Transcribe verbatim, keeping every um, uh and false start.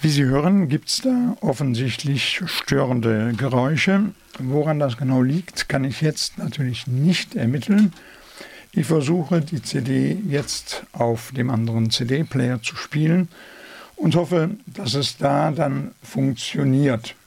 Wie Sie hören, gibt es da offensichtlich störende Geräusche. Woran das genau liegt, kann ich jetzt natürlich nicht ermitteln. Ich versuche, die C D jetzt auf dem anderen C D-Player zu spielen und hoffe, dass es da dann funktioniert.